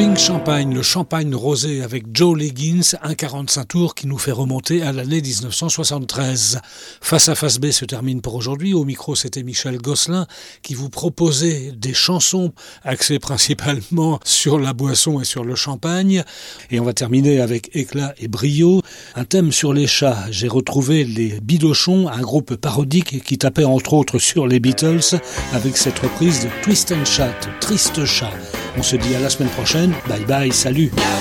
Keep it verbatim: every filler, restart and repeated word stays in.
Pink Champagne, le champagne rosé avec Joe Leggins, un quarante-cinq tours qui nous fait remonter à l'année dix-neuf cent soixante-treize. Face à Face B se termine pour aujourd'hui. Au micro, c'était Michel Gosselin qui vous proposait des chansons axées principalement sur la boisson et sur le champagne. Et on va terminer avec éclat et brio. Un thème sur les chats. J'ai retrouvé les Bidochons, un groupe parodique qui tapait entre autres sur les Beatles avec cette reprise de Twist and Chat, Triste Chat. On se dit à la semaine prochaine. Bye bye, salut.